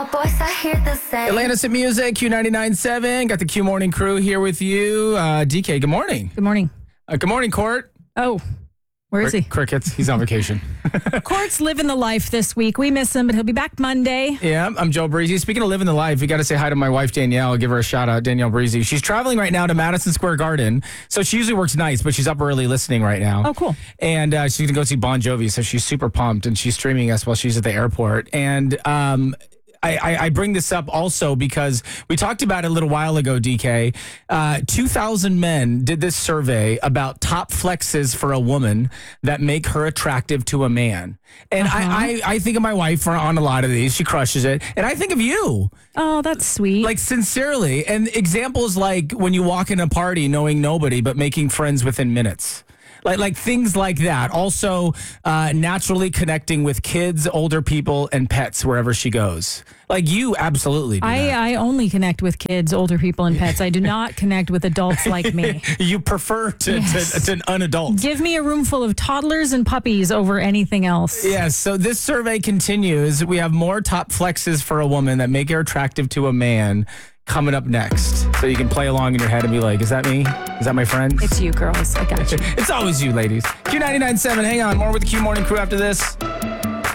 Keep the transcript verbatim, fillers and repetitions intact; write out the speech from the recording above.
boys, I hear the same. Atlantis at Music, Q ninety-nine point seven. Got the Q Morning crew here with you. Uh, D K, good morning. Good morning. Uh, good morning, Court. Oh, where is he? Crickets. He's on vacation. Court's living the life this week. We miss him, but he'll be back Monday. Yeah, I'm Joe Breezy. Speaking of living the life, we got to say hi to my wife, Danielle. Give her a shout out, Danielle Breezy. She's traveling right now to Madison Square Garden. So she usually works nights, but she's up early listening right now. Oh, cool. And uh, she's going to go see Bon Jovi. So she's super pumped, and she's streaming us while she's at the airport. And um, I, I, I bring this up also because we talked about it a little while ago, D K. Uh, two thousand men did this survey about top flexes for a woman that make her attractive to a man. And uh-huh. I, I, I think of my wife on a lot of these. She crushes it. And I think of you. Oh, that's sweet. Like, sincerely. And examples like when you walk in a party knowing nobody but making friends within minutes. Like, like things like that. Also, uh, naturally connecting with kids, older people, and pets wherever she goes. Like, you absolutely do I, that. I only connect with kids, older people, and pets. I do not connect with adults like me. You prefer to, yes. to, to an unadult. Give me a room full of toddlers and puppies over anything else. Yes, so this survey continues. We have more top flexes for a woman that make her attractive to a man coming up next. So you can play along in your head and be like, is that me? Is that my friend? It's you, girls. I got you. It's always you, ladies. Q ninety-nine point seven. Hang on. More with the Q Morning crew after this.